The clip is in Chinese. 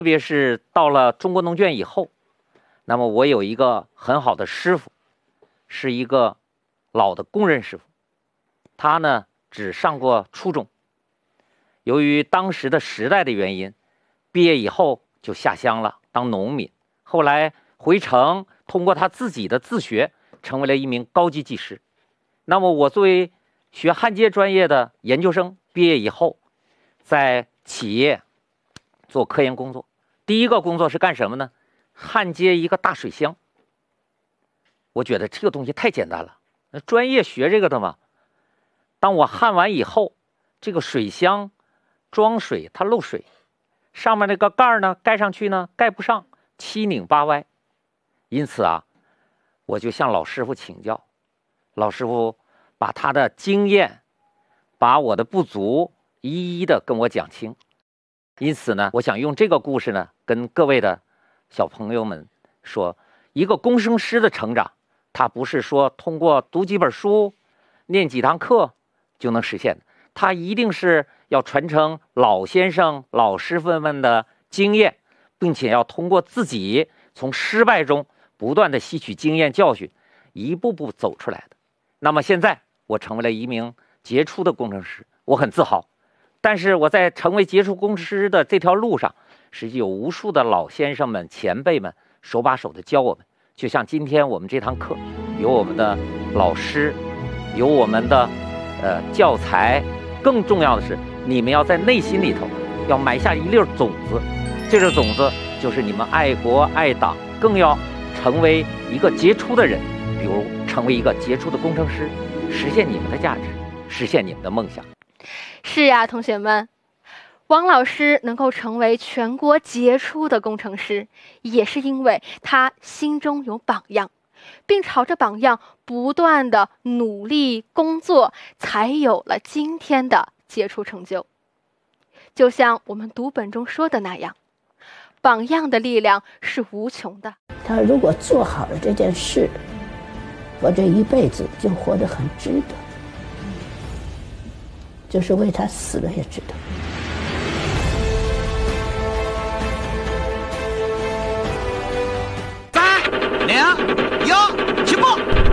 特别是到了中国农学院以后，那么我有一个很好的师傅，是一个老的工人师傅，他呢只上过初中，由于当时的时代的原因，毕业以后就下乡了当农民，后来回城，通过他自己的自学，成为了一名高级技师。那么我作为学焊接专业的研究生，毕业以后，在企业做科研工作。第一个工作是干什么呢？焊接一个大水箱。我觉得这个东西太简单了，那专业学这个的嘛。当我焊完以后，这个水箱装水它漏水，上面那个盖呢盖上去呢盖不上，七拧八歪。因此啊，我就向老师傅请教，老师傅把他的经验，把我的不足一一的跟我讲清。因此呢，我想用这个故事呢，跟各位的小朋友们说，一个工程师的成长，他不是说通过读几本书、念几堂课就能实现的，他一定是要传承老先生、老师傅们的经验，并且要通过自己从失败中不断的吸取经验教训，一步步走出来的。那么现在我成为了一名杰出的工程师，我很自豪。但是我在成为杰出工程师的这条路上，实际有无数的老先生们、前辈们手把手的教我们。就像今天我们这堂课，有我们的老师，有我们的教材，更重要的是，你们要在内心里头要埋下一粒种子，这粒种子就是你们爱国爱党，更要成为一个杰出的人，比如成为一个杰出的工程师，实现你们的价值，实现你们的梦想。 是呀，同学们，王老师能够成为全国杰出的工程师，也是因为他心中有榜样，并朝着榜样不断的努力工作，才有了今天的杰出成就。就像我们读本中说的那样，榜样的力量是无穷的。 他如果做好了这件事，我这一辈子就活得很值得，就是为他死了也值得。 3、2、1，起步！